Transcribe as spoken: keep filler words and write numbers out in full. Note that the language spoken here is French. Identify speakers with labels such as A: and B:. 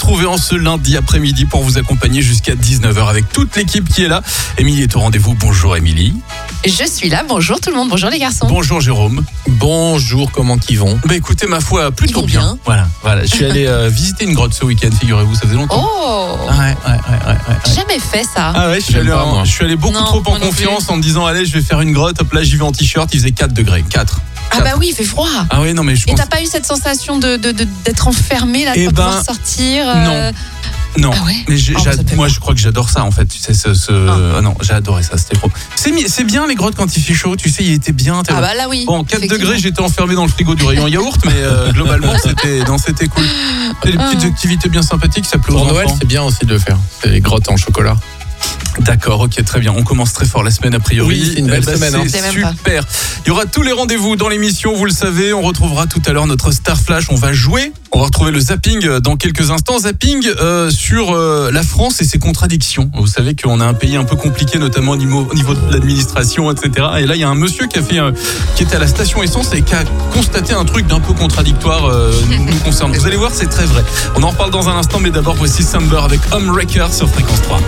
A: retrouver en ce lundi après-midi pour vous accompagner jusqu'à dix-neuf heures avec toute l'équipe qui est là. Émilie est au rendez-vous. Bonjour Émilie.
B: Je suis là, bonjour tout le monde, bonjour les garçons.
A: Bonjour Jérôme.
C: Bonjour, comment qu'ils vont?
A: Bah écoutez, ma foi, plutôt
B: Ils vont
A: bien.
B: bien.
A: Voilà, voilà. Je suis allé euh, visiter une grotte ce week-end, figurez-vous, ça faisait longtemps.
B: Oh,
A: Ouais, ouais, ouais, ouais, ouais.
B: jamais fait ça.
A: Ah ouais, je suis,
C: J'aime
A: allé,
C: pas,
A: en-
C: moi.
A: je suis allé beaucoup
B: Non,
A: trop en
B: moi non
A: confiance en me disant allez, je vais faire une grotte. Hop là, j'y vais en t-shirt. Il faisait quatre degrés, quatre.
B: Ah bah oui, il fait froid.
A: Ah ouais, non mais je
B: Et
A: pense.
B: t'as pas eu cette sensation de, de- de- d'être enfermé là, de
A: Eh
B: pas
A: ben,
B: pouvoir sortir euh,
A: Non.
B: Ah ouais.
A: Mais j'ai-
B: Ah,
A: j'ai-
B: bah, ça te fait
A: moi
B: peur.
A: je crois que j'adore ça en fait. Tu sais, ce, ce...
B: Ah.
A: ah non, j'ai adoré ça, c'était trop. C'est, mi- c'est bien les grottes quand il fait chaud. Tu sais, il était bien. t'es-
B: Ah bah là oui.
A: Bon, quatre
B: effectivement.
A: degrés, j'étais enfermé dans le frigo du rayon yaourt, mais euh, globalement, c'était, non, c'était cool. C'est des petites
B: Ah.
A: activités bien sympathiques, ça plaît aux
C: Pour Noël,
A: enfants.
C: c'est bien aussi de le faire. C'est les grottes en chocolat.
A: D'accord, ok, très bien. On commence très fort la semaine a priori.
C: Oui, c'est une belle
A: Eh ben,
C: semaine, hein.
A: C'est
B: Je sais même pas.
A: super. Il y aura tous les rendez-vous dans l'émission, vous le savez. On retrouvera tout à l'heure notre Star Flash. On va jouer. On va retrouver le zapping euh, dans quelques instants. Zapping euh, sur euh, la France et ses contradictions. Vous savez qu'on a un pays un peu compliqué, notamment au niveau, au niveau de l'administration, et cetera. Et là, il y a un monsieur qui a fait, un- qui était à la station essence et qui a constaté un truc d'un peu contradictoire euh, nous, nous concerne. Vous allez voir, c'est très vrai. On en reparle dans un instant, mais d'abord voici Summer avec Homewrecker sur Fréquence trois.